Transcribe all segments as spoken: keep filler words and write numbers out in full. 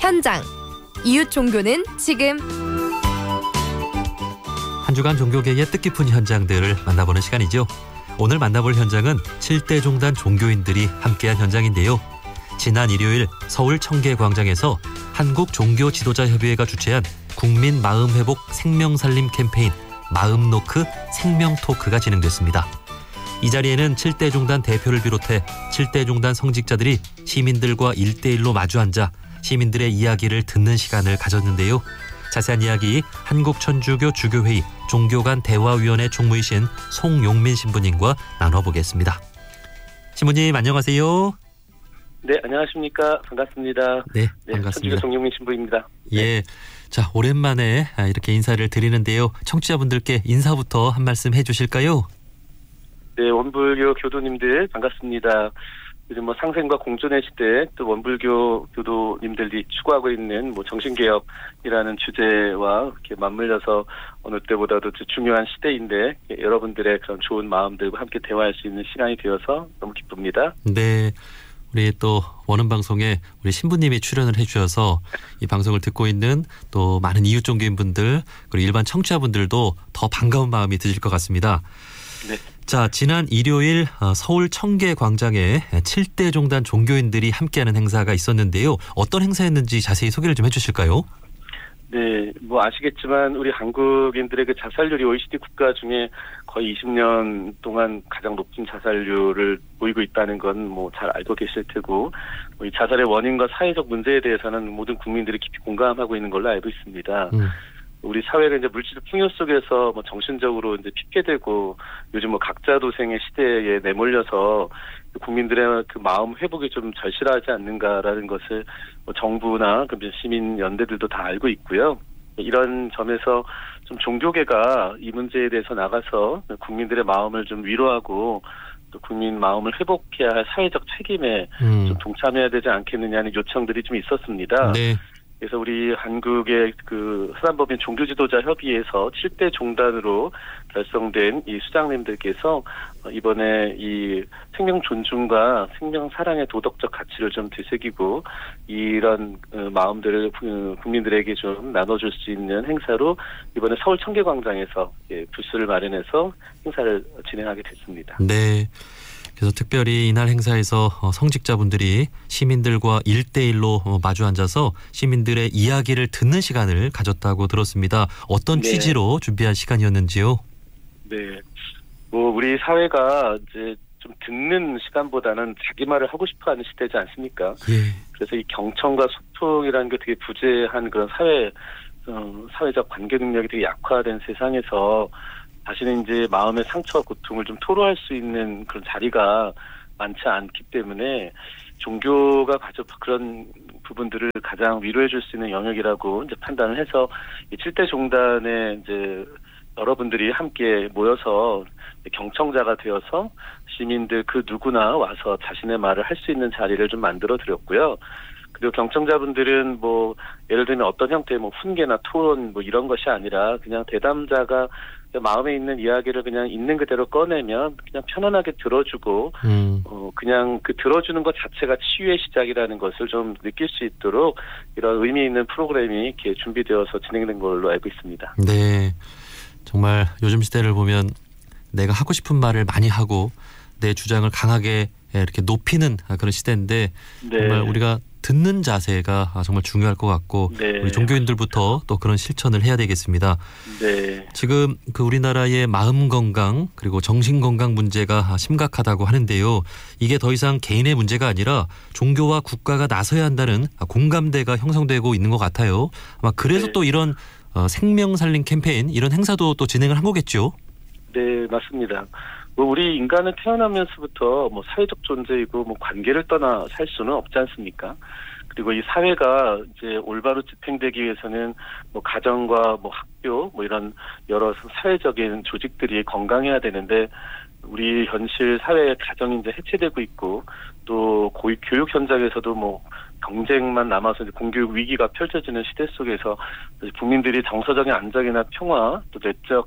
현장 이웃 종교는 지금. 한 주간 종교계의 뜻깊은 현장들을 만나보는 시간이죠. 오늘 만나볼 현장은 칠대 종단 종교인들이 함께한 현장인데요. 지난 일요일 서울 청계광장에서 한국종교지도자협의회가 주최한 국민 마음회복 생명살림 캠페인 마음노크 생명토크가 진행됐습니다. 이 자리에는 칠대 종단 대표를 비롯해 칠대 종단 성직자들이 시민들과 일대일로 마주 앉아 시민들의 이야기를 듣는 시간을 가졌는데요. 자세한 이야기 한국천주교 주교회의 종교간 대화위원회 총무이신 송용민 신부님과 나눠보겠습니다. 신부님 안녕하세요. 네, 안녕하십니까. 반갑습니다. 네, 네, 반갑습니다. 천주교 송용민 신부입니다. 예, 자 오랜만에 이렇게 인사를 드리는데요. 청취자분들께 인사부터 한 말씀 해주실까요? 네, 원불교 교도님들 반갑습니다. 요즘 뭐 상생과 공존의 시대, 또 원불교 교도님들이 추구하고 있는 뭐 정신개혁이라는 주제와 이렇게 맞물려서 어느 때보다도 중요한 시대인데 여러분들의 그런 좋은 마음들과 함께 대화할 수 있는 시간이 되어서 너무 기쁩니다. 네, 우리 또 원음 방송에 우리 신부님이 출연을 해주셔서 이 방송을 듣고 있는 또 많은 이웃 종교인분들 그리고 일반 청취자분들도 더 반가운 마음이 드실 것 같습니다. 네. 자, 지난 일요일 서울 청계광장에 칠대 종단 종교인들이 함께하는 행사가 있었는데요. 어떤 행사였는지 자세히 소개를 좀 해주실까요? 네, 뭐 아시겠지만 우리 한국인들의 그 자살률이 오이시디 국가 중에 거의 이십 년 동안 가장 높은 자살률을 보이고 있다는 건 뭐 잘 알고 계실 테고, 뭐 이 자살의 원인과 사회적 문제에 대해서는 모든 국민들이 깊이 공감하고 있는 걸로 알고 있습니다. 음. 우리 사회가 이제 물질 풍요 속에서 뭐 정신적으로 이제 피폐되고 요즘 뭐 각자 도생의 시대에 내몰려서 국민들의 그 마음 회복이 좀 절실하지 않는가라는 것을 뭐 정부나 그 시민 연대들도 다 알고 있고요. 이런 점에서 좀 종교계가 이 문제에 대해서 나가서 국민들의 마음을 좀 위로하고 또 국민 마음을 회복해야 할 사회적 책임에 음. 좀 동참해야 되지 않겠느냐는 요청들이 좀 있었습니다. 네. 그래서 우리 한국의 그 사단법인 종교지도자 협의회에서 칠대 종단으로 결성된 이 수장님들께서 이번에 이 생명 존중과 생명 사랑의 도덕적 가치를 좀 되새기고 이런 마음들을 국민들에게 좀 나눠줄 수 있는 행사로 이번에 서울 청계광장에서 부스를 마련해서 행사를 진행하게 됐습니다. 네. 그래서 특별히 이날 행사에서 성직자분들이 시민들과 일대일로 마주 앉아서 시민들의 이야기를 듣는 시간을 가졌다고 들었습니다. 어떤 네. 취지로 준비한 시간이었는지요? 네, 뭐 우리 사회가 이제 좀 듣는 시간보다는 자기 말을 하고 싶어하는 시대지 않습니까? 예. 그래서 이 경청과 소통이라는 게 되게 부재한 그런 사회 어, 사회적 관계 능력이 되게 약화된 세상에서 자신의 이제 마음의 상처와 고통을 좀 토로할 수 있는 그런 자리가 많지 않기 때문에 종교가 가져 그런 부분들을 가장 위로해 줄 수 있는 영역이라고 이제 판단을 해서 이 칠대 종단에 이제 여러분들이 함께 모여서 경청자가 되어서 시민들 그 누구나 와서 자신의 말을 할 수 있는 자리를 좀 만들어 드렸고요. 그리고 경청자분들은 뭐 예를 들면 어떤 형태의 뭐 훈계나 토론 뭐 이런 것이 아니라 그냥 대담자가 마음에 있는 이야기를 그냥 있는 그대로 꺼내면 그냥 편안하게 들어주고 음. 어 그냥 그 들어주는 것 자체가 치유의 시작이라는 것을 좀 느낄 수 있도록 이런 의미 있는 프로그램이 이렇게 준비되어서 진행된 걸로 알고 있습니다. 네, 정말 요즘 시대를 보면 내가 하고 싶은 말을 많이 하고 내 주장을 강하게 이렇게 높이는 그런 시대인데 네. 정말 우리가 듣는 자세가 정말 중요할 것 같고 네. 우리 종교인들부터 또 그런 실천을 해야 되겠습니다. 네. 지금 그 우리나라의 마음 건강 그리고 정신 건강 문제가 심각하다고 하는데요. 이게 더 이상 개인의 문제가 아니라 종교와 국가가 나서야 한다는 공감대가 형성되고 있는 것 같아요. 아마 그래서 네. 또 이런 생명 살림 캠페인 이런 행사도 또 진행을 한 거겠죠? 네, 맞습니다. 뭐 우리 인간은 태어나면서부터 뭐 사회적 존재이고 뭐 관계를 떠나 살 수는 없지 않습니까? 그리고 이 사회가 이제 올바로 지탱되기 위해서는 뭐 가정과 뭐 학교 뭐 이런 여러 사회적인 조직들이 건강해야 되는데 우리 현실 사회 가정이 이제 해체되고 있고 또 고위 교육 현장에서도 뭐 경쟁만 남아서 이제 공교육 위기가 펼쳐지는 시대 속에서 국민들이 정서적인 안정이나 평화 또 내적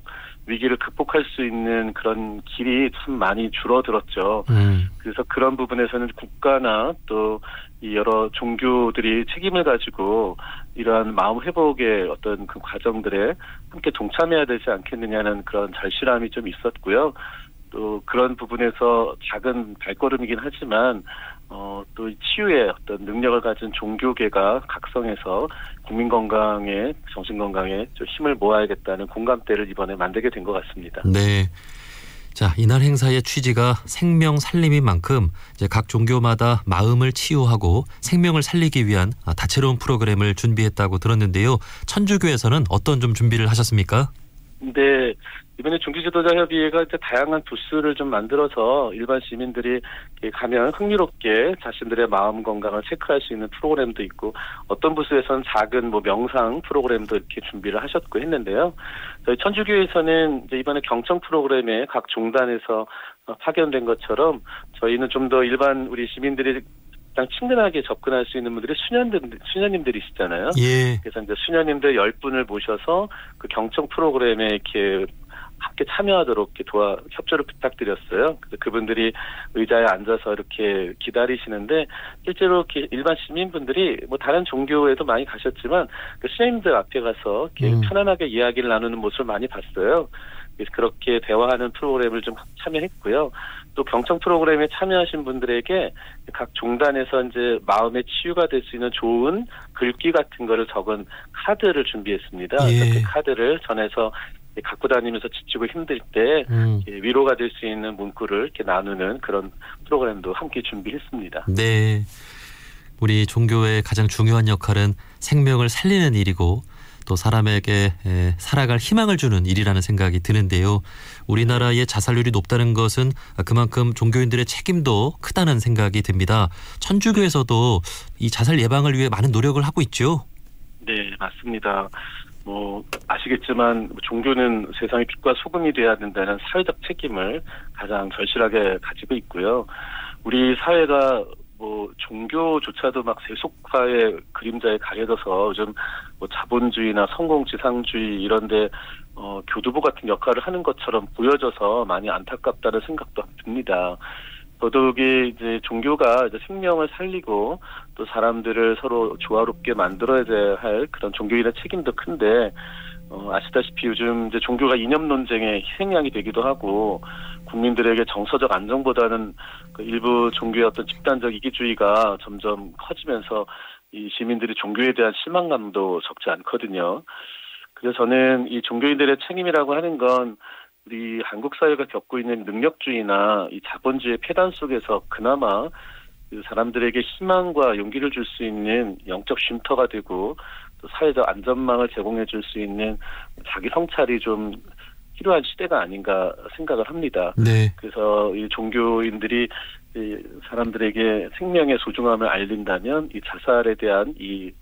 위기를 극복할 수 있는 그런 길이 참 많이 줄어들었죠. 음. 그래서 그런 부분에서는 국가나 또 이 여러 종교들이 책임을 가지고 이러한 마음 회복의 어떤 그 과정들에 함께 동참해야 되지 않겠느냐는 그런 절실함이 좀 있었고요. 또 그런 부분에서 작은 발걸음이긴 하지만 어, 또 치유의 어떤 능력을 가진 종교계가 각성해서 국민 건강에, 정신 건강에 좀 힘을 모아야겠다는 공감대를 이번에 만들게 된 것 같습니다. 네. 자, 이날 행사의 취지가 생명 살림인 만큼 이제 각 종교마다 마음을 치유하고 생명을 살리기 위한 다채로운 프로그램을 준비했다고 들었는데요. 천주교에서는 어떤 좀 준비를 하셨습니까? 네. 이번에 종교지도자협의회가 이제 다양한 부스를 좀 만들어서 일반 시민들이 가면 흥미롭게 자신들의 마음 건강을 체크할 수 있는 프로그램도 있고 어떤 부스에서는 작은 뭐 명상 프로그램도 이렇게 준비를 하셨고 했는데요. 저희 천주교에서는 이제 이번에 경청 프로그램에 각 종단에서 파견된 것처럼 저희는 좀 더 일반 우리 시민들이 가장 친근하게 접근할 수 있는 분들이 수녀님들, 수녀님들이시잖아요. 예. 그래서 이제 수녀님들 열 분을 모셔서 그 경청 프로그램에 이렇게 함께 참여하도록 이렇게 도와 협조를 부탁드렸어요. 그래서 그분들이 의자에 앉아서 이렇게 기다리시는데 실제로 이렇게 일반 시민분들이 뭐 다른 종교에도 많이 가셨지만 그 수녀님들 앞에 가서 이렇게 음. 편안하게 이야기를 나누는 모습을 많이 봤어요. 그래서 그렇게 대화하는 프로그램을 좀 참여했고요. 또 경청 프로그램에 참여하신 분들에게 각 종단에서 이제 마음의 치유가 될 수 있는 좋은 글귀 같은 거를 적은 카드를 준비했습니다. 예. 그래서 그 카드를 전해서 갖고 다니면서 지치고 힘들 때 음. 위로가 될 수 있는 문구를 이렇게 나누는 그런 프로그램도 함께 준비했습니다. 네. 우리 종교의 가장 중요한 역할은 생명을 살리는 일이고 또 사람에게 살아갈 희망을 주는 일이라는 생각이 드는데요. 우리나라의 자살률이 높다는 것은 그만큼 종교인들의 책임도 크다는 생각이 듭니다. 천주교에서도 이 자살 예방을 위해 많은 노력을 하고 있죠. 네, 맞습니다. 뭐 아시겠지만 종교는 세상의 빛과 소금이 돼야 된다는 사회적 책임을 가장 절실하게 가지고 있고요. 우리 사회가 뭐 종교조차도 막 세속화의 그림자에 가려져서 요즘 뭐 자본주의나 성공지상주의 이런데 어, 교두보 같은 역할을 하는 것처럼 보여져서 많이 안타깝다는 생각도 듭니다. 더더욱이 이제 종교가 이제 생명을 살리고 또 사람들을 서로 조화롭게 만들어야 할 그런 종교인의 책임도 큰데 어, 아시다시피 요즘 이제 종교가 이념 논쟁의 희생양이 되기도 하고 국민들에게 정서적 안정보다는 그 일부 종교의 어떤 집단적 이기주의가 점점 커지면서 이 시민들이 종교에 대한 실망감도 적지 않거든요. 그래서 저는 이 종교인들의 책임이라고 하는 건 우리 한국 사회가 겪고 있는 능력주의나 이 자본주의 폐단 속에서 그나마 그 사람들에게 희망과 용기를 줄 수 있는 영적 쉼터가 되고 또 사회적 안전망을 제공해 줄 수 있는 자기 성찰이 좀 필요한 시대가 아닌가 생각을 합니다. 네. 그래서 이 종교인들이 이 사람들에게 생명의 소중함을 알린다면 이 자살에 대한 이